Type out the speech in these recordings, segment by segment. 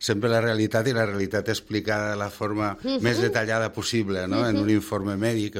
sempre la realitat i la realitat explicada de la forma més detallada possible, no? En un informe mèdic,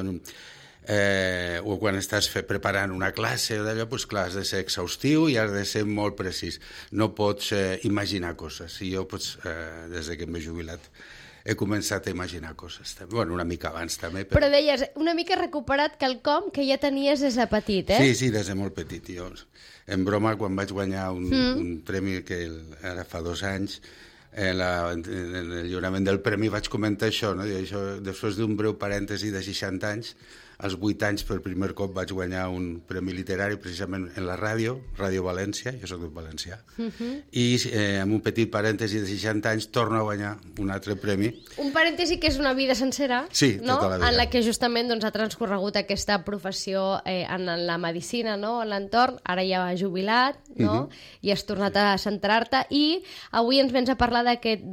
o quan estàs preparant una classe o d'allò, doncs clar, has de ser exhaustiu i has de ser molt precís. No pots imaginar coses. I jo, des que m'he jubilat, he començat a imaginar coses. Bueno, una mica abans també. Però deies, una mica recuperat quelcom que ja tenies des de petit, eh? Sí, des de molt petit. Jo, en broma, quan vaig guanyar un premi que ara fa 2 anys, en el lliurament del premi vaig comentar això, no? Després d'un breu parèntesi de 60 anys, als 8 anys per primer cop vaig guanyar un premi literari precisament en la ràdio, Ràdio València, jo soc valencià, i amb un petit parèntesi de 60 anys torno a guanyar un altre premi. Un parèntesi que és una vida sencera, sí, no? Tota la vida. En la que justament ha transcorregut aquesta professió en la medicina, no? En l'entorn, ara ja va jubilat, no? I has tornat a centrar-te, i avui ens vens a parlar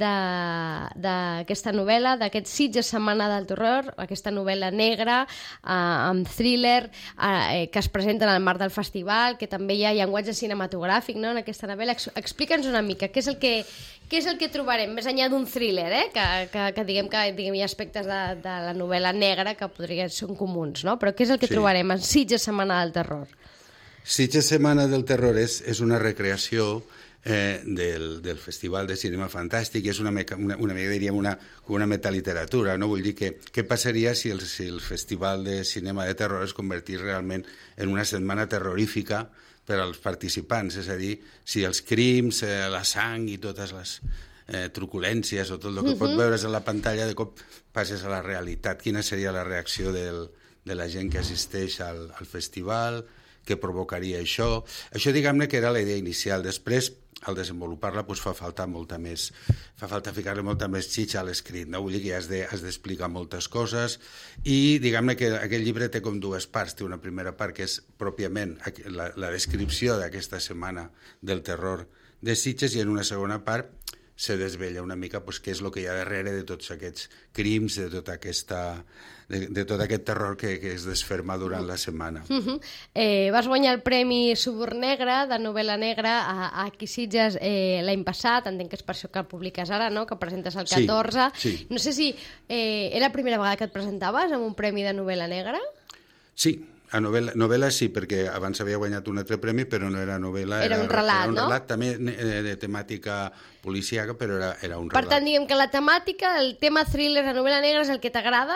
d'aquesta novel·la, d'aquest Sitges Setmana del Terror, aquesta novel·la negra, amb thriller, que es presenta en el marc del festival, que també hi ha llenguatge cinematogràfic, no?, en aquesta novel·la. Explica'ns una mica, què és el que trobarem, més enllà d'un thriller, que diguem que hi ha aspectes de la novel·la negra que podrien ser comuns, no? Però què és el que trobarem en Sitges Setmana del Terror? Sitges Setmana del Terror és una recreació del Festival de Cinema Fantàstic, i és una mica, diríem, una metaliteratura, no? Vull dir que què passaria si el Festival de Cinema de Terror es convertís realment en una setmana terrorífica per als participants, és a dir, si els crims, la sang i totes les truculències o tot el que pot veure's a la pantalla de cop passes a la realitat. Quina seria la reacció de la gent que assisteix al festival? Què provocaria això? Això, diguem-ne, que era la idea inicial. Després, al desenvolupar-la, fa falta ficar-li molta més xitxa a l'escrit, no? Vull dir que has d'explicar moltes coses, i diguem-ne que aquest llibre té com 2 parts. Té una primera part que és pròpiament la descripció d'aquesta setmana del terror de Sitges, i en una segona part se desvella una mica què és el que hi ha darrere de tots aquests crims, de tot aquest terror que es desferma durant la setmana. Vas guanyar el Premi Suburn Negre de novel·la negra aquí a Sitges l'any passat, entenc que és per això que el publiques ara, no?, que presentes el 14. Sí. No sé si era la primera vegada que et presentaves amb un premi de novel·la negra? Sí. A novel·la sí, perquè abans havia guanyat un altre premi, però no era novel·la. Era un relat, no? Era un relat també de temàtica policíaca, però era un relat. Per tant, diguem que la temàtica, el tema thriller de novel·la negra és el que t'agrada?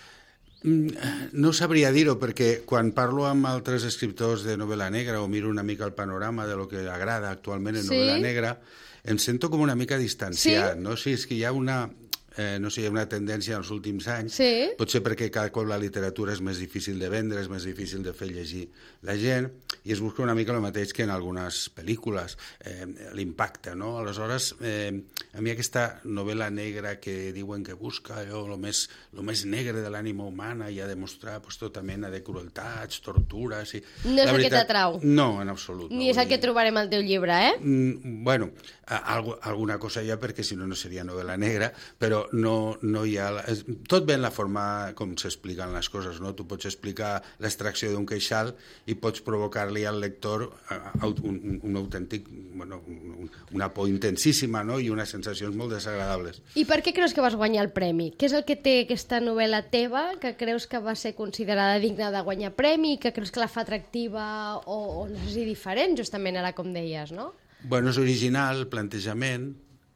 No sabria dir-ho, perquè quan parlo amb altres escriptors de novel·la negra o miro una mica el panorama de lo que agrada actualment en novel·la negra, em sento com una mica distanciat, no? Sí, és que hi ha una tendència en els últims anys, potser perquè cada cop la literatura és més difícil de vendre, és més difícil de fer llegir la gent, i es busca una mica el mateix que en algunes pel·lícules, l'impacte, no? Aleshores, a mi aquesta novel·la negra que diuen que busca allò, el més negre de l'ànima humana, i a demostrar tota mena de crueltats, tortures... No és el que t'atrau? No, en absolut. Ni és el que trobarem al teu llibre, eh? Bueno, alguna cosa hi ha, perquè si no, no seria novel·la negra, però no hi ha... Tot ve en la forma com s'expliquen les coses, no? Tu pots explicar l'extracció d'un queixal i pots provocar-li al lector un autèntic... una por intensíssima, no? I unes sensacions molt desagradables. I per què creus que vas guanyar el premi? Què és el que té aquesta novel·la teva que creus que va ser considerada digna de guanyar premi, que creus que la fa atractiva o no sé si diferent, justament ara com deies, no? Bueno, és original, el plantejament,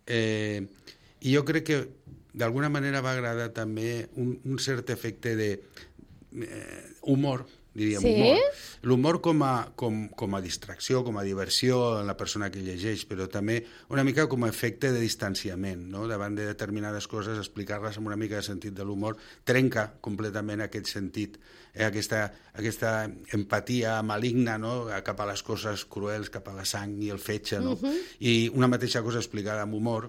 i jo crec que d'alguna manera va agradar també un cert efecte d'humor, diríem, humor. L'humor com a distracció, com a diversió en la persona que llegeix, però també una mica com a efecte de distanciament, no? Davant de determinades coses, explicar-les amb una mica de sentit de l'humor trenca completament aquest sentit, aquesta empatia maligna, no? Cap a les coses cruels, cap a la sang i el fetge, no? I una mateixa cosa explicada amb humor,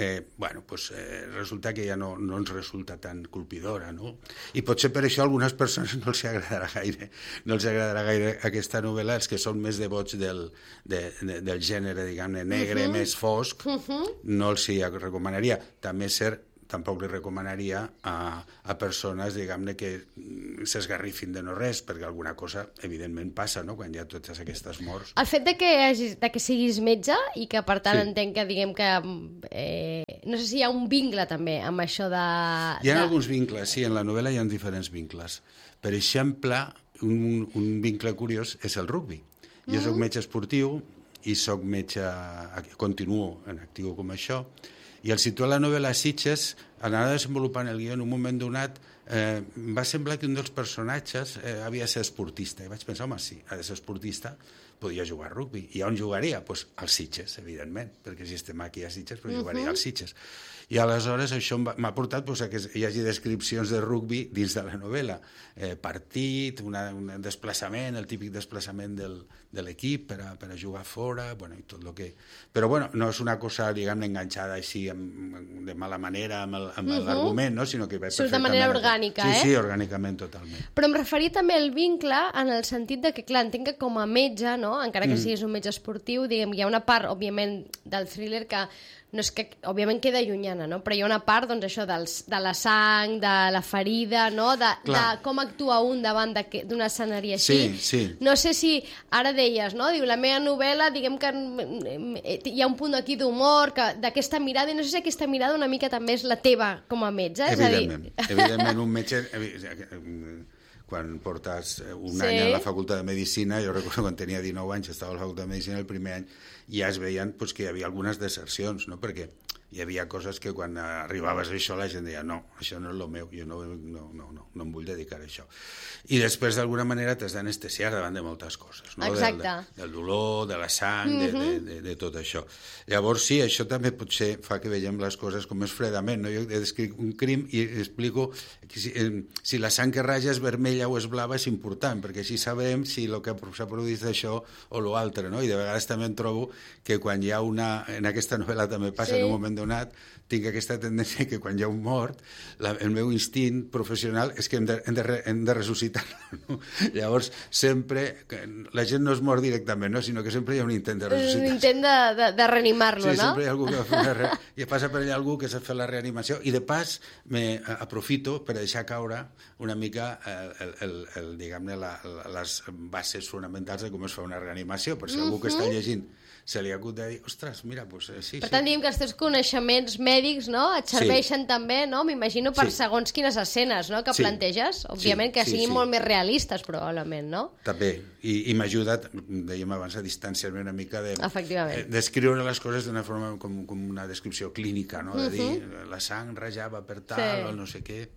resulta que ja no ens resulta tan colpidora, no? I potser per això a algunes persones no els agradarà gaire aquesta novel·la, els que són més devots del gènere, diguem-ne, negre, més fosc, no els hi recomanaria. També és cert, tampoc li recomanaria a persones, diguem-ne, que s'esgarrifin de no res, perquè alguna cosa, evidentment, passa, no?, quan hi ha totes aquestes morts. El fet de que siguis metge i que, per tant, entenc que, diguem que no sé si hi ha un vincle també amb això de... Hi ha alguns vincles, sí, en la novel·la hi ha diferents vincles. Per exemple, un vincle curiós és el rugbi. Jo soc metge esportiu i soc metge, continuo en actiu com això, i al situar la novel·la a Sitges, a l'anar desenvolupant el guió en un moment donat, va semblar que un dels personatges havia de ser esportista. I vaig pensar, home, sí, ha de ser esportista, podia jugar a rugbi. I on jugaria? Doncs als Sitges, evidentment, perquè si estem aquí a Sitges, però jugaria als Sitges. I aleshores això m'ha portat a que hi hagi descripcions de rugbi dins de la novel·la. Partit, un desplaçament, el típic desplaçament de l'equip per a jugar fora, i tot el que... Però no és una cosa, diguem-ne, enganxada així de mala manera amb l'argument, no? Sinó que va perfectament... de manera orgànica, Sí, orgànicament, totalment. Però em referia també al vincle en el sentit de que, clar, entenc que com a metge, no? Encara que siguis un metge esportiu, diguem, hi ha una part, òbviament, del thriller que no és que, òbviament, queda llunyana, no? Però hi ha una part, doncs, això, de la sang, de la ferida, no? De com actua un davant d'un escenari així. Sí. No sé si, ara deies, no? Diu, la meva novel·la, diguem que hi ha un punt aquí d'humor, d'aquesta mirada, i no sé si aquesta mirada una mica també és la teva com a metge. Evidentment, un metge... Quan portes un any a la Facultat de Medicina, jo recordo quan tenia 19 anys, estava a la Facultat de Medicina el primer any, i ja es veien que hi havia algunes desercions, no? Perquè hi havia coses que quan arribaves a això la gent deia no, això no és el meu, jo no em vull dedicar a això. I després d'alguna manera t'has d'anestesiar davant de moltes coses, no? Del dolor, de la sang, de tot això. Llavors sí, això també potser fa que veiem les coses com més fredament, no? Jo descric un crim i explico que si la sang que raja és vermella o és blava és important, perquè així sabem si el que s'ha produït és això o l'altre, no? I de vegades també em trobo que quan hi ha en aquesta novel·la també passa en un moment donat, tinc aquesta tendència que quan hi ha un mort, el meu instint professional és que hem de ressuscitar-lo. No? Llavors, sempre, la gent no es mor directament, no? Sinó que sempre hi ha un intent de ressuscitar-lo. Un intent de reanimar-lo, no? Sí, sempre hi ha algú que fa i passa per allà algú que s'ha fet la reanimació, i de pas aprofito per deixar caure una mica diguem-ne, les bases fonamentals de com es fa una reanimació, per si algú que està llegint se li ha hagut de dir, ostres, mira, doncs sí. Per tant, diguem que els teus coneixements mèdics, no?, et serveixen també, no?, m'imagino, per segons quines escenes, no?, que planteges, òbviament que siguin molt més realistes, probablement, no? També, i m'ha ajudat, dèiem abans, a distanciar-me una mica d'escriure les coses d'una forma com una descripció clínica, no?, de dir, la sang rajava per tal, o no sé què...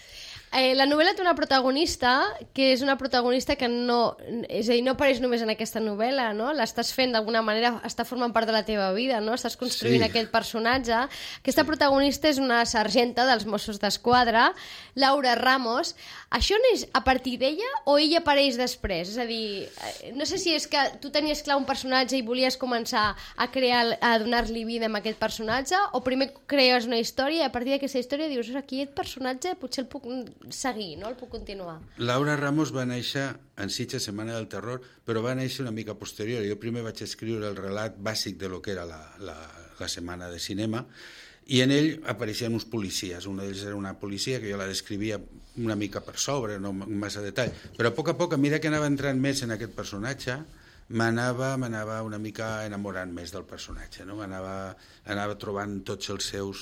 La novel·la té una protagonista que és una protagonista que no... És a dir, no apareix només en aquesta novel·la, no? L'estàs fent d'alguna manera, està formant part de la teva vida, no? Estàs construint aquell personatge. Aquesta protagonista és una sergenta dels Mossos d'Esquadra, Laura Ramos. Això neix a partir d'ella o ella apareix després? És a dir, no sé si és que tu tenies clar un personatge i volies començar a donar-li vida a aquest personatge, o primer crees una història i a partir d'aquesta història dius, aquí aquest personatge potser el puc seguir, no? El puc continuar. Laura Ramos va néixer en Sitges, Setmana del Terror, però va néixer una mica posterior. Jo primer vaig escriure el relat bàsic de lo que era la setmana de cinema, i en ell apareixien uns policies. Un d'ells era una policia que jo la descrivia una mica per sobre, no amb massa detall, però a poc, a mesura que anava entrant més en aquest personatge, m'anava una mica enamorant més del personatge, no? Anava trobant tots els seus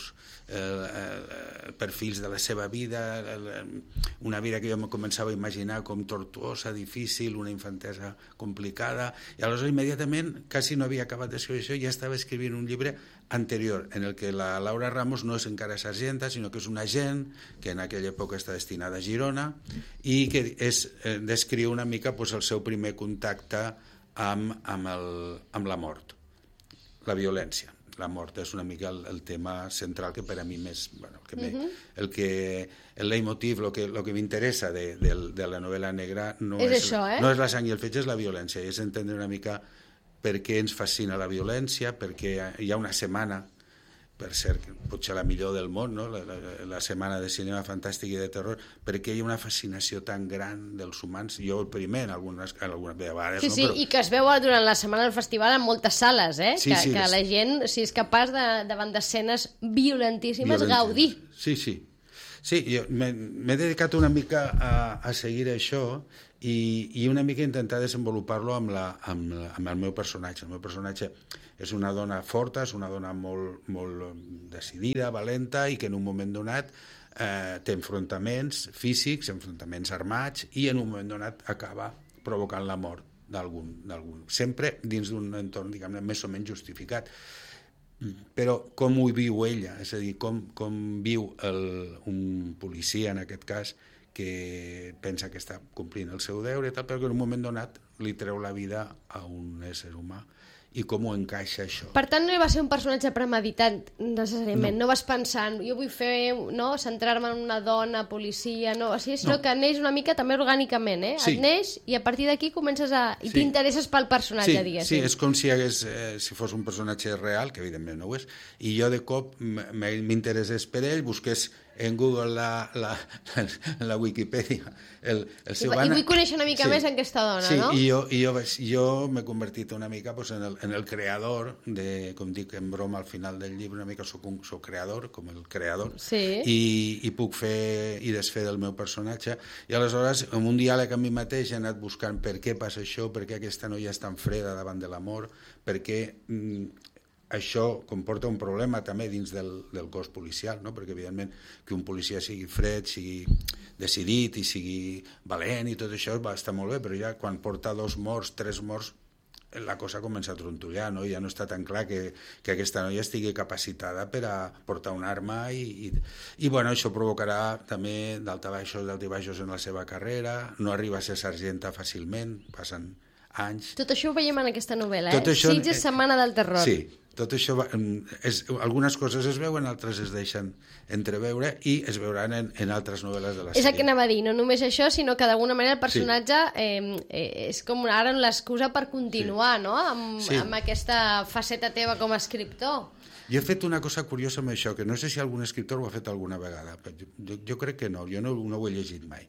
perfils de la seva vida, una vida que jo me començava a imaginar com tortuosa, difícil, una infantesa complicada, i aleshores immediatament, quasi no havia acabat d'escriure això, ja estava escrivint un llibre anterior, en el que la Laura Ramos no és encara sergenta, sinó que és un agent que en aquella època està destinada a Girona i que descriu una mica el seu primer contacte amb la mort, la violència. La mort és una mica el tema central que per a mi més... El leitmotiv, el que m'interessa de la novel·la negra no és la sang i el fetge, és la violència, és entendre una mica per què ens fascina la violència, perquè hi ha una setmana, per cert, potser la millor del món, no? La setmana de cinema fantàstic i de terror, perquè hi ha una fascinació tan gran dels humans, jo el primer en algunes vegades... Sí, sí, i que es veu durant la setmana del festival en moltes sales, que la gent, si és capaç davant d'escenes violentíssimes, gaudir. Sí, sí. Sí, jo m'he dedicat una mica a seguir això i una mica intentar desenvolupar-lo amb el meu personatge. El meu personatge és una dona forta, és una dona molt decidida, valenta, i que en un moment donat té enfrontaments físics, enfrontaments armats, i en un moment donat acaba provocant la mort d'algun. Sempre dins d'un entorn, diguem-ne, més o menys justificat. Però com ho viu ella, és a dir, com viu un policia, en aquest cas, que pensa que està complint el seu deure, però que en un moment donat li treu la vida a un ésser humà, i com ho encaixa això. Per tant, no va ser un personatge premeditat necessàriament, no vas pensar, jo vull centrar-me en una dona, policia, sinó que neix una mica també orgànicament, Sí. Et neix i a partir d'aquí comences i t'interesses pel personatge, diguéssim. Sí, és com si fos un personatge real, que evidentment no ho és, i jo de cop m'interessés per ell, busqués en Google la Wikipedia el seu I vull conèixer una mica més aquesta dona, no? Sí, i jo m'he convertit una mica en el creador, com dic en broma al final del llibre, una mica soc creador, com el creador, i puc fer i desfer del meu personatge, i aleshores en un diàleg amb mi mateix he anat buscant per què passa això, per què aquesta noia és tan freda davant de l'amor, per què això comporta un problema també dins del cos policial, no? Perquè evidentment que un policia sigui fred, sigui decidit i sigui valent i tot això va estar molt bé, però ja quan porta 2 morts, 3 morts, la cosa comença a trontollar, no? Ja no està tan clar que aquesta noia estigui capacitada per a portar una arma i bueno, això provocarà també daltabaixos en la seva carrera, no arriba a ser sergenta fàcilment, passen anys. Tot això ho veiem en aquesta novel·la, Això, Sitges, Setmana del Terror. Sí, tot això, algunes coses es veuen, altres es deixen entreveure i es veuran en altres novel·les de la sèrie. És el que anava a dir, no només això, sinó que d'alguna manera el personatge és com ara l'excusa per continuar, no? Amb aquesta faceta teva com a escriptor. Jo he fet una cosa curiosa amb això, que no sé si algun escriptor ho ha fet alguna vegada, però jo crec que no, jo no ho he llegit mai.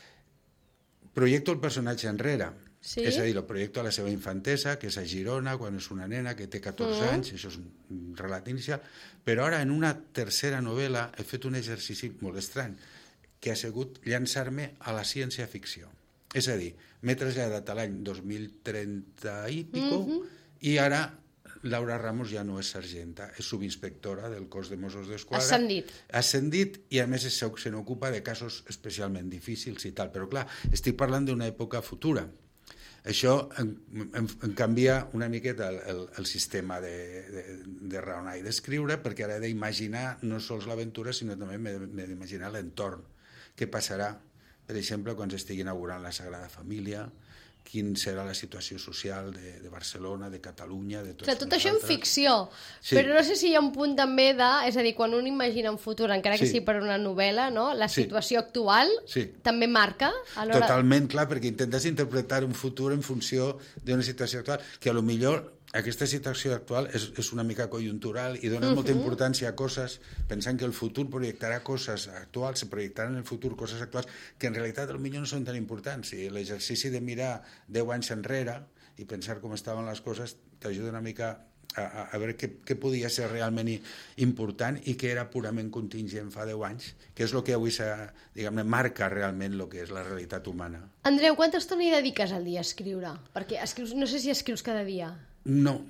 Projecto el personatge enrere. Sí? És a dir, el projecto a la seva infantesa, que és a Girona, quan és una nena que té 14 anys, això és un relat inicial, però ara en una tercera novel·la he fet un exercici molt estrany, que ha sigut llançar-me a la ciència-ficció. És a dir, m'he traslladat a l'any 2030 i pico, i ara Laura Ramos ja no és sergenta, és subinspectora del cos de Mossos d'Esquadra. Ascendit, i a més se n'ocupa de casos especialment difícils i tal, però clar, estic parlant d'una època futura. Això em canvia una miqueta el sistema de raonar i d'escriure, perquè ara he d'imaginar no sols l'aventura, sinó també m'he d'imaginar l'entorn. Què passarà, per exemple, quan s'estigui inaugurant la Sagrada Família, quin serà la situació social de Barcelona, de Catalunya, de tots nosaltres. Tot això en ficció, però no sé si hi ha un punt també és a dir, quan un imagina un futur, encara que sigui per una novel·la, no? La situació actual també marca? Totalment, clar, perquè intentes interpretar un futur en funció d'una situació actual, que potser aquesta situació actual és una mica conjuntural i dona molta importància a coses, pensant que el futur projectarà coses actuals, se projectaran en el futur coses actuals que en realitat potser no són tan importants. I l'exercici de mirar 10 anys enrere i pensar com estaven les coses t'ajuda una mica a veure què podia ser realment important i què era purament contingent fa 10 anys, que és el que avui marca realment el que és la realitat humana. Andreu, quanta estona hi dediques al dia a escriure? Perquè no sé si escrius cada dia. No.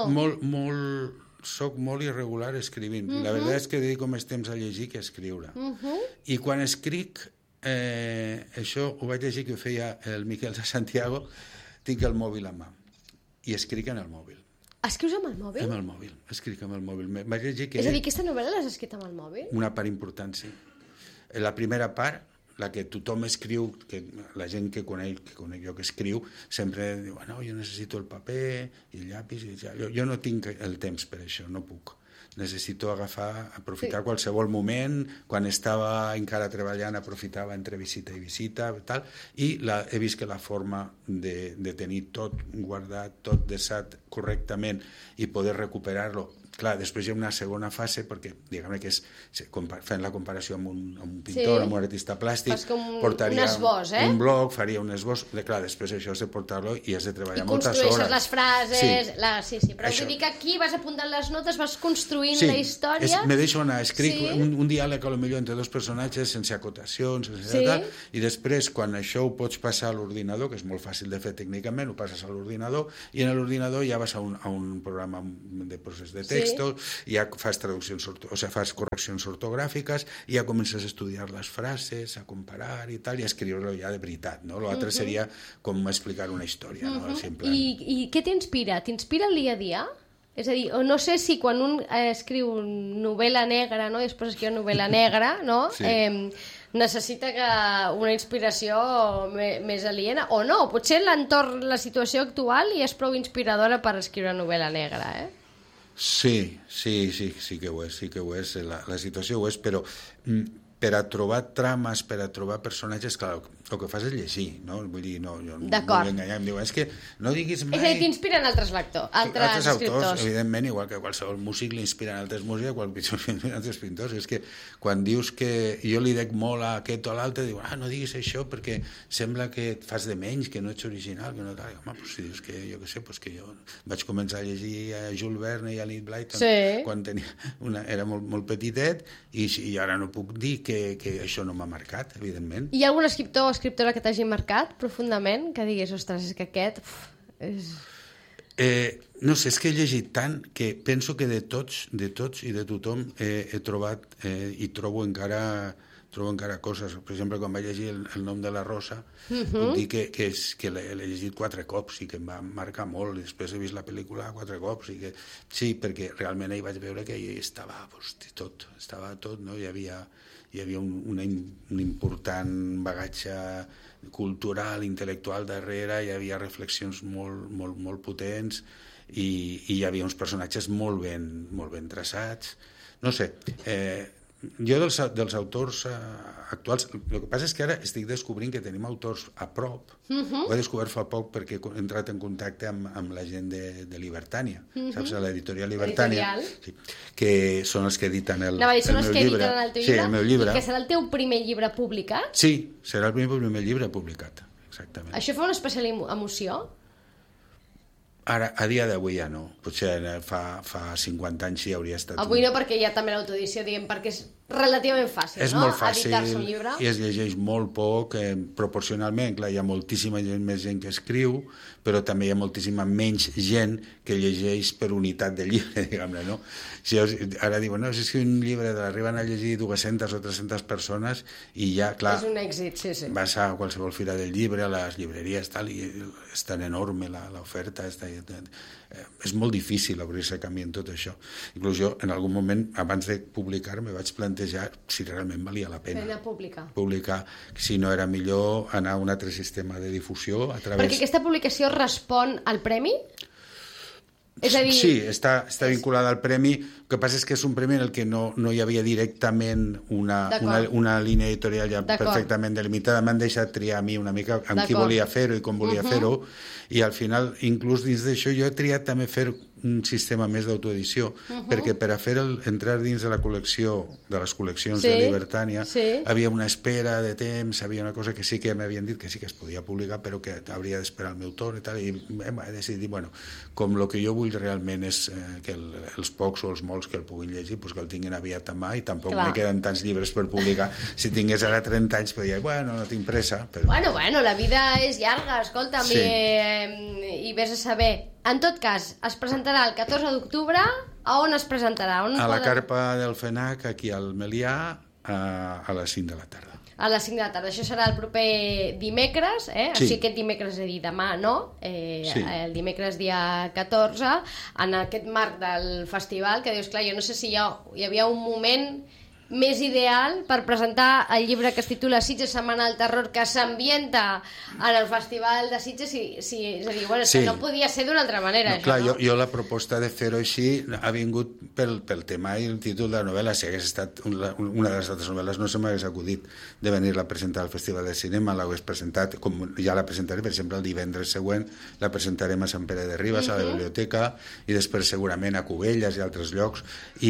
Soc molt irregular escrivint. La veritat és que dedico més temps a llegir que a escriure. I quan escric, això ho vaig llegir que ho feia el Miquel de Santiago, tinc el mòbil a mà i escric en el mòbil. Escrius amb el mòbil? Amb el mòbil, escric amb el mòbil. Vaig llegir que... És a dir, aquesta novel·la l'has escrit amb el mòbil? Una part important, sí. La primera part, la que tothom escriu, que la gent que conec jo que escriu, sempre diu, no, jo necessito el paper i el llapis, jo no tinc el temps per això, no puc. Necessito aprofitar qualsevol moment, quan estava encara treballant aprofitava entre visita i visita, tal, i he vist que la forma de tenir tot guardat, tot desat correctament i poder recuperar-lo clar, després hi ha una segona fase, perquè, diguem-ne que és, fent la comparació amb un pintor, amb un artista plàstic, portaria un blog, faria un esbós, clar, després això has de portar-lo i has de treballar moltes hores. I construeixes les frases, sí, però vull dir que aquí vas apuntant les notes, vas construint la història... Me deixo anar, escric un diàleg a lo millor entre dos personatges, sense acotacions, i després, quan això ho pots passar a l'ordinador, que és molt fàcil de fer tècnicament, ho passes a l'ordinador, i en l'ordinador ja vas a un programa de procés de textos, ja fas traduccions, fas correccions ortogràfiques, i ja comences a estudiar les frases, a comparar i tal, i a escriure-lo ja de veritat, no? L'altre seria com explicar una història, no? I què t'inspira? T'inspira el dia a dia? És a dir, no sé si quan un escriu novel·la negra, no? I després escriu novel·la negra, no? Necessita una inspiració més aliena, o no, potser l'entorn, la situació actual i és prou inspiradora per escriure novel·la negra, Sí que ho és, la situació ho és, però per a trobar trames, per a trobar personatges, clar, el que fas és llegir, no? Vull dir, jo no vull enganyar, em diu, és que no diguis mai... És a dir, t'inspiren altres escriptors. Autors, evidentment, igual que qualsevol músic li inspiren altres músics, altres pintors. És que quan dius que jo li dec molt a aquest o a l'altre, diu, no diguis això perquè sembla que et fas de menys, que no ets original, que no tal. Home, doncs si dius que, jo què sé, que jo vaig començar a llegir a Jules Verne i a Enid Blyton quan era molt petitet i ara no puc dir que això no m'ha marcat, evidentment. Hi ha algun escriptor o escriptora que t'hagi marcat profundament? Que diguis, ostres, és que aquest... No sé, és que he llegit tant que penso que de tots i de tothom he trobat i trobo encara coses. Per exemple, quan vaig llegir El nom de la rosa, puc dir que l'he llegit 4 cops i que em va marcar molt, i després he vist la pel·lícula 4 cops, i que sí, perquè realment ahir vaig veure que hi estava tot, no? Hi havia un important bagatge cultural, intel·lectual darrere, hi havia reflexions molt potents i hi havia uns personatges molt ben traçats. No sé, jo dels autors actuals, el que passa és que ara estic descobrint que tenim autors a prop. Ho he descobert fa poc perquè he entrat en contacte amb la gent de Libertània, saps? L'editorial Libertània, que són els que editen el meu llibre. Sí, el meu llibre. I que serà el teu primer llibre publicat? Sí, serà el primer llibre publicat, exactament. Això fa una especial emoció? Ara, a dia d'avui ja no. Potser fa 50 anys sí hauria estat... Avui no, perquè hi ha també l'autoedició, diguem, perquè és relativament fàcil, és molt fàcil, i es llegeix molt poc, proporcionalment. Clar, hi ha moltíssima més gent que escriu, però també hi ha moltíssima menys gent que llegeix per unitat de llibre, diguem-ne, no? Si ara diuen, no, si és que un llibre l'arriben a llegir 200 o 300 persones i ja, clar... És un èxit, sí. Vas a qualsevol fira del llibre, a les llibreries, tal, i és tan enorme l'oferta, és molt difícil obrir-se camí en tot això. Inclús jo, en algun moment, abans de publicar, me vaig plantejar si realment valia la pena publicar, si no era millor anar a un altre sistema de difusió a través... Perquè aquesta publicació respon al premi? És a dir... Sí, està vinculada al premi. El que passa és que és un premi en el que no hi havia directament una línia editorial ja perfectament delimitada. M'han deixat triar a mi una mica amb qui volia fer-ho i com volia fer-ho, i al final, inclús dins d'això, jo he triat també fer un sistema més d'autoedició, perquè per a entrar dins de la col·lecció, de les col·leccions de Libertània, havia una espera de temps, havia una cosa que sí que m'havien dit que sí que es podia publicar, però que hauria d'esperar el meu torn i tal, i he decidit, bueno, com el que jo vull realment és que els pocs o els molts que el puguin llegir, doncs que el tinguin aviat a mà, i tampoc me queden tants llibres per publicar. Si tingués ara 30 anys, podria dir, bueno, no tinc pressa, però... Bueno, la vida és llarga, escolta'm, i vés a saber. En tot cas, es presentarà el 14 d'octubre. A on es presentarà? A la carpa del FENAC, aquí al Melià, a les 5 de la tarda. A les 5 de la tarda. Això serà el proper dimecres, O sigui, aquest dimecres, és a dir, demà, no? El dimecres dia 14, en aquest marc del festival, que dius, clar, jo no sé si hi havia un moment més ideal per presentar el llibre que es titula Sitges, Setmana del Terror, que s'ambienta en el Festival de Sitges, és a dir, bueno, sí. Que no podia ser d'una altra manera, no, clar, jo la proposta de fer-ho així ha vingut pel tema i el títol de la novel·la. Si hagués estat una de les altres novel·les no se m'hagués acudit de venir-la a presentar al Festival de Cinema, l'hagués presentat, com ja la presentaré, per exemple, el divendres següent la presentarem a Sant Pere de Ribes, a la biblioteca, i després segurament a Cubelles i altres llocs,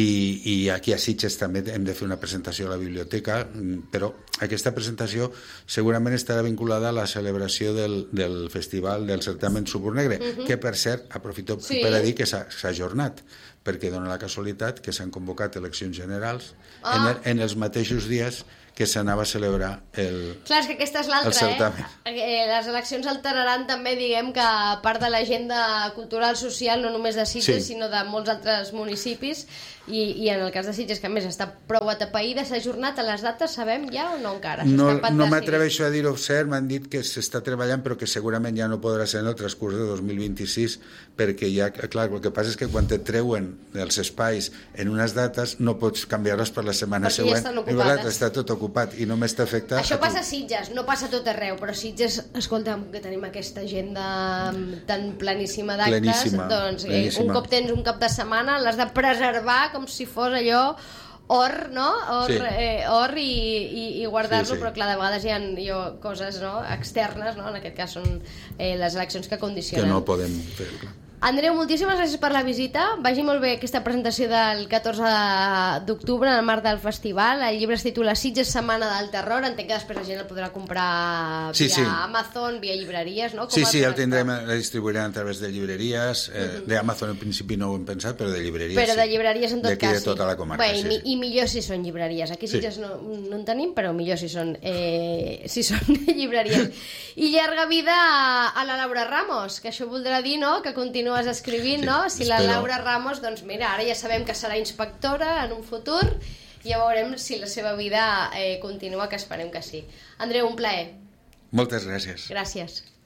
i aquí a Sitges també hem de fer una presentació a la biblioteca, però aquesta presentació segurament estarà vinculada a la celebració del festival del certamen Súbur Negre, que per cert, aprofito per a dir que s'ha ajornat, perquè dona la casualitat que s'han convocat eleccions generals en els mateixos dies que s'anava a celebrar Clar, és que aquesta és l'altra, les eleccions alteraran també, diguem, que a part de l'agenda cultural social, no només de Sitges, sinó de molts altres municipis, i en el cas de Sitges, que a més està prou atapeïda, s'ha ajornat a les dates, sabem ja o no encara? No m'atreveixo a dir-ho cert, m'han dit que s'està treballant, però que segurament ja no podrà ser en el transcurs de 2026, perquè ja, clar, el que passa és que quan te treuen els espais en unes dates no pots canviar-les per la setmana següent, està tot ocupat i només t'afecta... Això passa a Sitges, no passa a tot arreu, però a Sitges, escolta'm, que tenim aquesta agenda tan planíssima d'actes, doncs un cop tens un cap de setmana l'has de preservar com si fos allò or, no? Or i guardar-lo, però clar, de vegades hi ha coses externes, no? En aquest cas són les eleccions que condicionen. Que no podem fer, clar. Andreu, moltíssimes gràcies per la visita. Vagi molt bé aquesta presentació del 14 d'octubre en el marc del festival. El llibre es titula Sitges, Setmana del Terror. Entenc que després la gent el podrà comprar via Amazon, via llibreries, no? Sí, el tindrem, la distribuirem a través de llibreries. D'Amazon en principi no ho hem pensat, però de llibreries Però de llibreries en tot cas, de tota la comarca. I millor si són llibreries. Aquí Sitges no en tenim, però millor si són llibreries. I llarga vida a la Laura Ramos, que això voldrà dir, no?, que continues escrivint, no? Si la Laura Ramos, doncs mira, ara ja sabem que serà inspectora en un futur, i ja veurem si la seva vida continua, que esperem que sí. Andreu, un plaer. Moltes gràcies. Gràcies.